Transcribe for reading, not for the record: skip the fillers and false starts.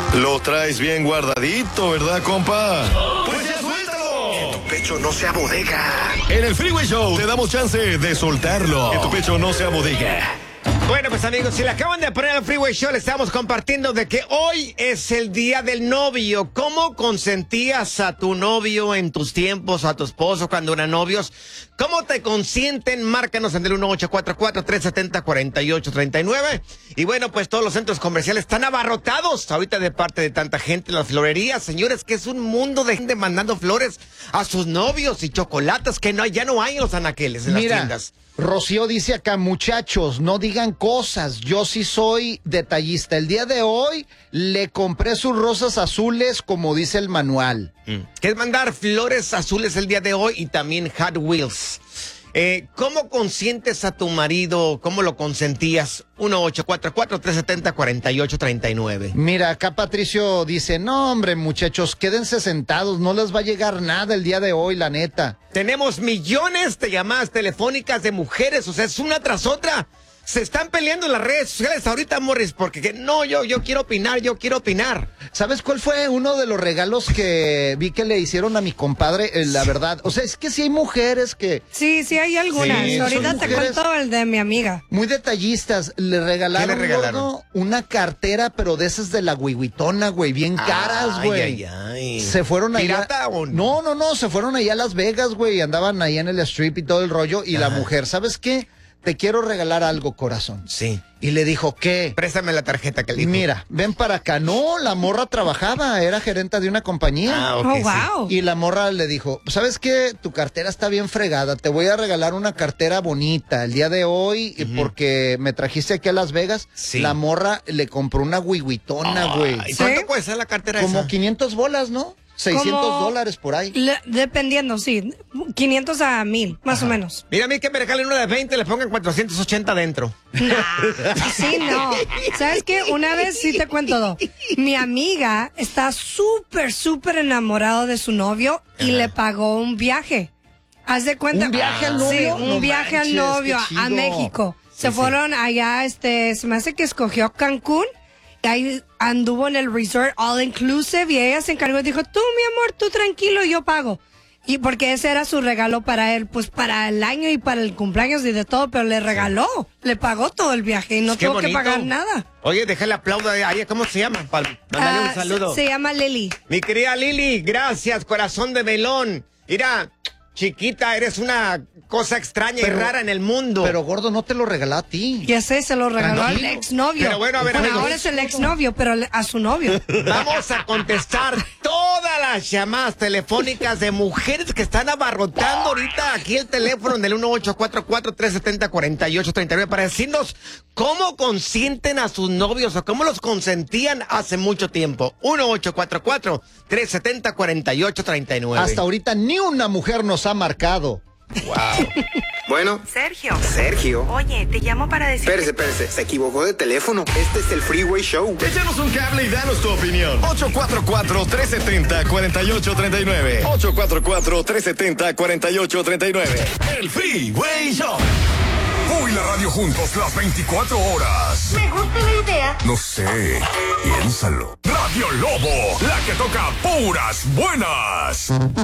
Lo traes bien guardadito, ¿verdad, compa? ¡Pues ya suéltalo! Que tu pecho no sea bodega. En el Freeway Show te damos chance de soltarlo. Que tu pecho no sea bodega. Bueno, pues amigos, si le acaban de poner al Freeway Show, le estamos compartiendo de que hoy es el día del novio. ¿Cómo consentías a tu novio en tus tiempos, a tu esposo cuando eran novios? ¿Cómo te consienten? Márcanos en el 1844-370-4839. Y bueno, pues todos los centros comerciales están abarrotados ahorita de parte de tanta gente. Las florerías, señores, que es un mundo de gente mandando flores a sus novios y chocolates que ya no hay en los anaqueles, en las tiendas. Rocío dice acá, muchachos, no digan cosas, yo sí soy detallista. El día de hoy le compré sus rosas azules como dice el manual. Que es mandar flores azules el día de hoy y también Hot Wheels. ¿Cómo consientes a tu marido? ¿Cómo lo consentías? 1844-370-4839. Mira, acá Patricio dice, no hombre muchachos, quédense sentados, no les va a llegar nada el día de hoy, la neta. Tenemos millones de llamadas telefónicas de mujeres, o sea, es una tras otra. Se están peleando en las redes sociales ahorita, Morris, porque no, yo quiero opinar. ¿Sabes cuál fue uno de los regalos que vi que le hicieron a mi compadre? La verdad, o sea, es que sí hay mujeres que... Sí, hay algunas. Sí, ahorita te cuento el de mi amiga. Muy detallistas. Le regalaron, gordo, una cartera, pero de esas de la Huihuitona, güey, bien caras, güey. Se fueron allá... ¿Pirata o no? No, se fueron allá a Las Vegas, güey, andaban ahí en el strip y todo el rollo, y la mujer, ¿sabes qué? Te quiero regalar algo, corazón. Sí. Y le dijo, ¿qué? Préstame la tarjeta que le dijo. Mira, ven para acá. No, la morra trabajaba, era gerenta de una compañía. Okay, wow. Y la morra le dijo, ¿sabes qué? Tu cartera está bien fregada, te voy a regalar una cartera bonita el día de hoy porque me trajiste aquí a Las Vegas. Sí. La morra le compró una Huihuitona, güey. ¿Y cuánto cuesta la cartera Como esa? 500 bolas, ¿no? $600 por ahí. Dependiendo, sí. 500 a 1000, más o menos. Mira, a mí que me regalen uno de 20, le pongan 480 dentro. Sí, no. ¿Sabes qué? Una vez sí te cuento. Mi amiga está súper enamorado de su novio y le pagó un viaje. ¿Haz de cuenta? ¿Un viaje al novio? Sí, un viaje al novio a México. Se fueron allá, se me hace que escogió Cancún. Y ahí anduvo en el resort all inclusive y ella se encargó y dijo, tú mi amor, tú tranquilo, yo pago. Y porque ese era su regalo para él, pues para el año y para el cumpleaños y de todo, pero le regaló, le pagó todo el viaje y no tuvo que pagar nada. Oye, déjale aplauso a ella, ¿cómo se llama? Mándale un saludo. Se llama Lili. Mi querida Lili, gracias, corazón de melón. Mira, chiquita, eres una cosa extraña y rara en el mundo. Pero, gordo, no te lo regaló a ti. Ya sé, se lo regaló al exnovio. Pero bueno, a ver, amigos, ahora es el exnovio, pero a su novio. Vamos a contestar todas las llamadas telefónicas de mujeres que están abarrotando ahorita aquí el teléfono en el 1844-370-4839 para decirnos cómo consienten a sus novios o cómo los consentían hace mucho tiempo. 1844-370-4839. Hasta ahorita ni una mujer nos ha marcado. Wow. Bueno. Sergio. Oye, te llamo para decir... Espérese. Se equivocó de teléfono. Este es el Freeway Show. Échanos un cable y danos tu opinión. 844-370-4839. 844-370-4839. El Freeway Show. Hoy la radio juntos las 24 horas. Me gusta la idea. No sé, piénsalo. Radio Lobo, la que toca puras buenas.